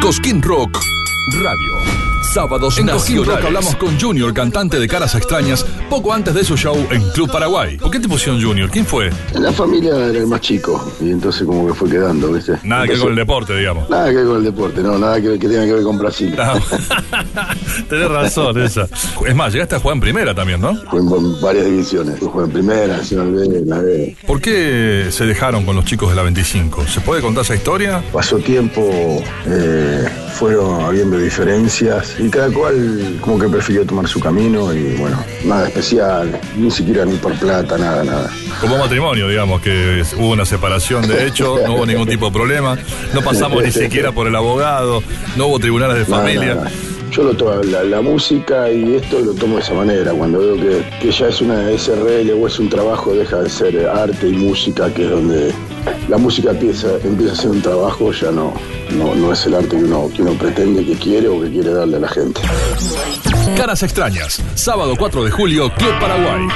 Cosquín Rock Radio. Sábados en Cosquín Rock hablamos con Junior, cantante de Caras Extrañas, poco antes de su show en Club Paraguay. ¿Por qué te pusieron Junior? ¿Quién fue? En la familia era el más chico, y entonces como que fue quedando, ¿viste? Nada que ver con el deporte, digamos. Nada que ver con el deporte, no, nada que tenga que ver con Brasil. No. Tenés razón, esa. Es más, llegaste a jugar en primera también, ¿no? Jugué en varias divisiones. Jugué en primera, Nacional B, la B. ¿Por qué se dejaron con los chicos de la 25? ¿Se puede contar esa historia? Pasó tiempo, fueron habiendo diferencias y cada cual como que prefirió tomar su camino y bueno, nada especial, ni siquiera ni por plata, nada. Como matrimonio, digamos, que hubo una separación de hecho, no hubo ningún tipo de problema, no pasamos ni siquiera por el abogado, no hubo tribunales de familia. Nada. Yo lo tomo, la música y esto lo tomo de esa manera, cuando veo que ya es una SRL o es un trabajo, deja de ser arte y música, que es donde la música empieza a ser un trabajo, ya no es el arte que uno pretende, que quiere o que quiere darle a la gente. Caras Extrañas, sábado 4 de julio, Club Paraguay.